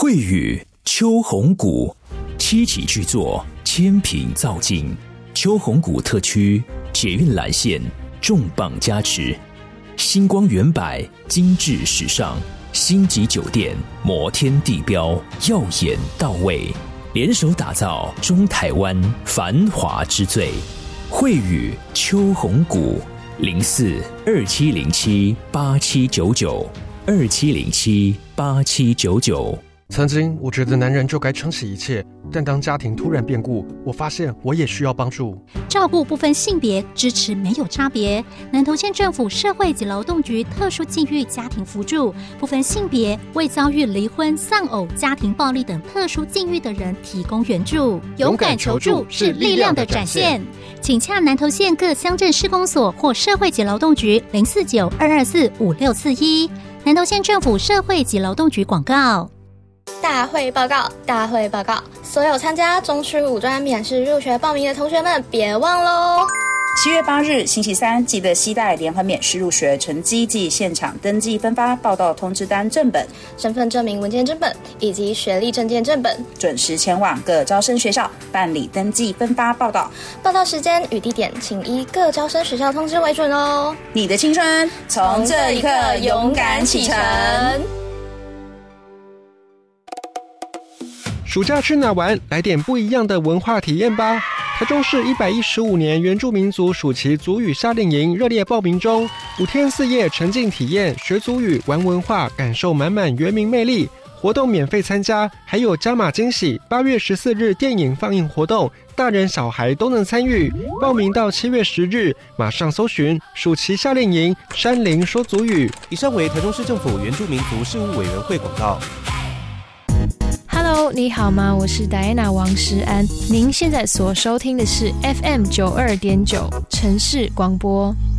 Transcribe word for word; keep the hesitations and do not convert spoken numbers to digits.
惠宇秋红谷七期巨作，千品造境。秋红谷特区捷运蓝线重磅加持，星光远百精致时尚，星级酒店摩天地标耀眼到位，联手打造中台湾繁华之最。惠宇秋红谷零四二七零七八七九九二七零七八七九九。 曾经我觉得男人就该撑起一切，但当家庭突然变故，我发现我也需要帮助。 照顾不分性别，支持没有差别。南投县政府社会及劳动局特殊境遇家庭扶助，不分性别，为遭遇离婚、丧偶、家庭暴力等特殊境遇的人提供援助。勇敢求助是力量的展现。请洽南投县各乡镇市公所或社会及劳动局零四九二二四五六四一。南投县政府社会及劳动局广告。 大会报告，大会报告！所有参加中区五专免试入学报名的同学们，别忘喽！ 七月八日星期三，记得携带联合免试入学成绩及现场登记分发报到通知单正本、 身份证明文件正本以及学历证件正本， 准时前往各招生学校办理登记分发报到。 报到时间与地点，请依各招生学校通知为准哦。 你的青春从这一刻勇敢启程。 暑假去哪玩？来点不一样的文化体验吧！台中市一百一十五年原住民族暑期族语夏令营热烈报名中，五天四夜沉浸体验，学族语、玩文化，感受满满原民魅力。活动免费参加，还有加码惊喜！八月十四日电影放映活动，大人小孩都能参与。报名到七月十日，马上搜寻暑期夏令营山林说族语。 以上为台中市政府原住民族事务委员会广告。 Hello， 你好吗？我是 Diana 王诗安。您现在所收听的是 F M 九二点九 城市广播。